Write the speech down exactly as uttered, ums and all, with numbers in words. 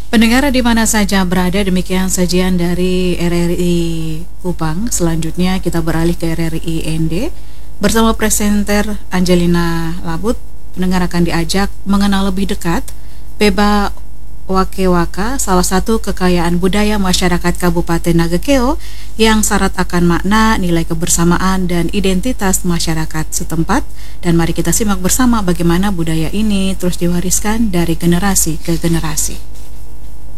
Pendengar di mana saja berada, demikian sajian dari R R I Kupang. Selanjutnya kita beralih ke R R I N D bersama presenter Angelina Labut. Pendengar akan diajak mengenal lebih dekat Peba Wakewaka, salah satu kekayaan budaya masyarakat Kabupaten Nagekeo yang syarat akan makna, nilai kebersamaan, dan identitas masyarakat setempat. Dan mari kita simak bersama bagaimana budaya ini terus diwariskan dari generasi ke generasi.